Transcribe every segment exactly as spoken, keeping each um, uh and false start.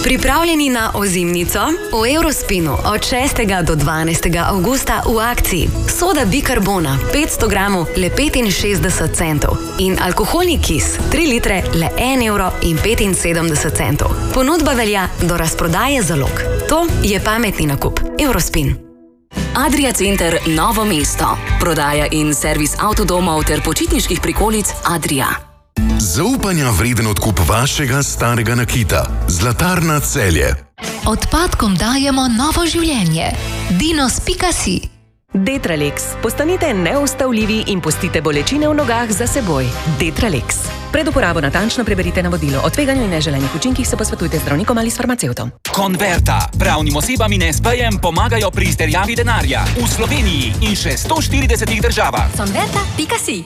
Pripravljeni na ozimnico? V Eurospinu od šestega do dvanajstega avgusta v akciji soda bikarbona petsto gramov le petinšestdeset centov in alkoholni kis tri litre le en evro in petinsedemdeset centov. Ponudba velja do razprodaje zalog. To je pametni nakup. Eurospin. Adria Center Novo mesto. Prodaja in servis avtodomov ter počitniških prikolic Adria. Zaupanja vreden odkup vašega starega nakita. Zlatarna Celje. Odpadkom dajemo novo življenje. Dinos pika si. Detralex. Postanite neustavljivi in pustite bolečine v nogah za seboj. Detralex. Pred uporabo natančno preberite navodilo. O tveganju in neželenih učinkih se posvetujte z zdravnikom ali s farmacevtom. Converta. Pravnim osebam in es pejem pomagajo pri izterjavi denarja. V Sloveniji in še sto štiridesetih državah. Converta pika si.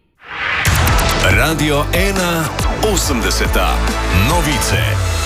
Radio ena osemdeseta. Novice.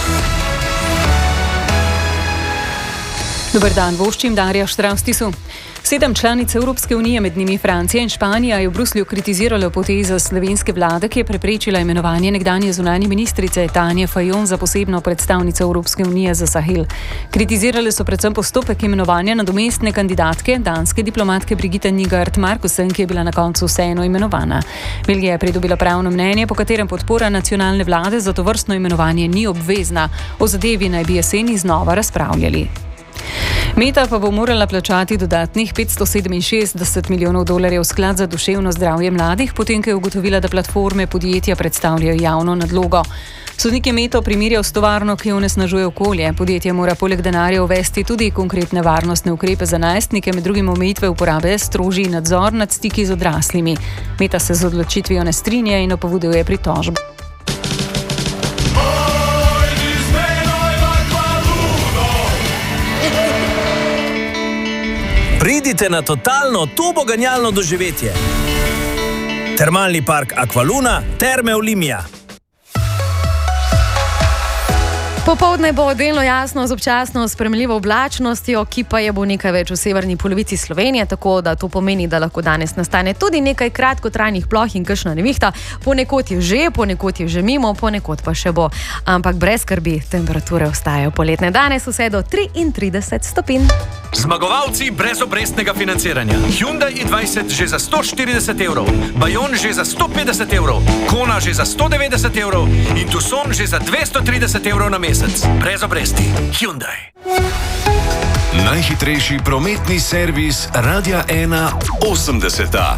Dober dan, voščim Darja Štravstisu. Sedem članic Evropske unije, med njimi Francija in Španija, je v Bruslju kritiziralo potezo slovenske vlade, ki je preprečila imenovanje nekdanje zunanje ministrice Tanje Fajon za posebno predstavnico Evropske unije za Sahel. Kritizirali so predvsem postopek imenovanja nadomestne kandidatke, danske diplomatke Brigitte Nygaard Markussen, ki je bila na koncu vseeno imenovana. Belgija je pridobila pravno mnenje, po katerem podpora nacionalne vlade za tovrstno imenovanje ni obvezna. O zadevi naj bi jeseni znova razpravljali. Meta pa bo morala plačati dodatnih petsto sedeminšestdeset milijonov dolarjev sklad za duševno zdravje mladih, potem ko je ugotovila, da platforme podjetja predstavljajo javno nadlogo. Sodnik je Meto primerjal s tovarno, ki onesnažuje okolje. Podjetje mora poleg denarja uvesti tudi konkretne varnostne ukrepe za najstnike, med drugim omejitve uporabe, strožji nadzor nad stiki z odraslimi. Meta se z odločitvijo ne strinja in napoveduje pritožbo. Pridite na totalno turboganjalno doživetje. Termalni park Aqualuna, Terme Olimia. Popoldne bo delno jasno z občasno sprejemljivo oblačnostjo, ki pa je bo nekaj več v severni polovici Slovenije, tako da to pomeni, da lahko danes nastane tudi nekaj kratkotrajnih ploh in kakšna nevihta. Ponekod je že, ponekod je že mimo, ponekod pa še bo. Ampak brez skrbi, temperature ostajajo poletne. Danes vse do triintrideset stopinj. Zmagovalci brez obrestnega financiranja. Hyundai i dvajset že za sto štirideset evrov, Bayon že za sto petdeset evrov, Kona že za sto devetdeset evrov in Tucson že za dvesto trideset evrov na mesec. Brez obresti. Hyundai. Najhitrejši prometni servis Radia ena osemdeseta.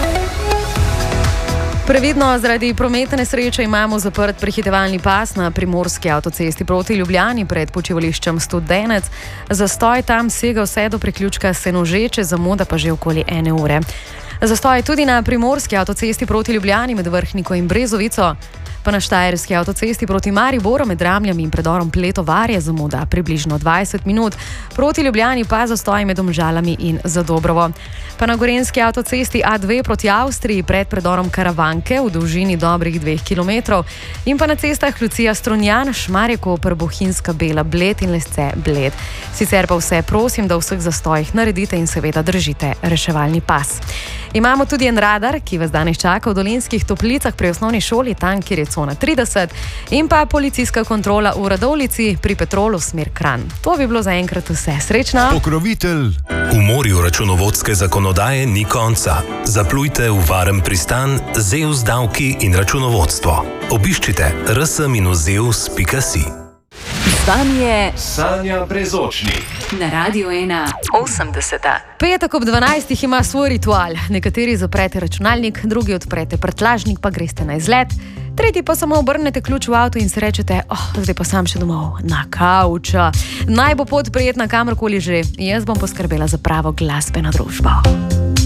Previdno, zaradi prometne nesreče imamo zaprt prehitevalni pas na primorski avtocesti proti Ljubljani pred počivališčem Studenec. Zastoj tam sega vse do priključka Senožeče, zamuda pa že okoli ene ure. Zastoj tudi na primorski avtocesti proti Ljubljani med Vrhniko in Brezovico, pa na štajerski avtocesti proti Mariboru med Ramljami in predorom Pletovarje, zamuda približno dvajset minut, proti Ljubljani pa zastoj med Domžalami in Zadobrovo. Pa na gorenjski avtocesti A dve proti Avstriji pred predorom Karavanke v dolžini dobrih dveh kilometrov in pa na cestah Lucija Strunjan, Šmarje Koper, Bohinjska Bela, Bled in Lesce Bled. Sicer pa vse prosim, da v vseh zastojih naredite in seveda držite reševalni pas. Imamo tudi en radar, ki vas danes čaka v Dolenjskih Toplicah pri osnovni šoli, tam, kjer je cona trideset, in pa policijska kontrola v Radovljici pri Petrolu smer Kranj. To bi bilo zaenkrat vse. Srečno! Pokrovitelj. V morju računovodske zakonodaje ni konca. Zaplujte v varen pristan Zeus davki in računovodstvo. Obiščite r s minus zeus pika si. Z vami je Sanja Brezočnik. na Radio ena osemdeseta. Petek ob dvanajstih ima svoj ritual. Nekateri zaprete računalnik, drugi odprete prtljažnik, pa greste na izlet. Tretji pa samo obrnete ključ v avto in si rečete, oh, zdaj pa sam še domov, na kavča. Naj bo pot prijetna kamorkoli že. Jaz bom poskrbela za pravo glasbeno družbo.